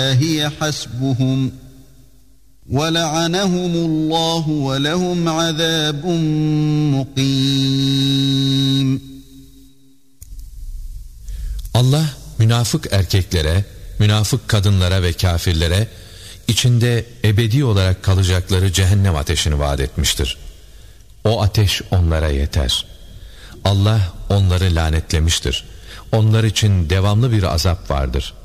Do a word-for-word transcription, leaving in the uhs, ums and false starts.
hiye hasbuhum ve la'anahumullahu ve lehum azabun muqim. Allah münafık erkeklere, münafık kadınlara ve kafirlere içinde ebedi olarak kalacakları cehennem ateşini vaat etmiştir. O ateş onlara yeter. Allah onları lanetlemiştir. Onlar için devamlı bir azap vardır.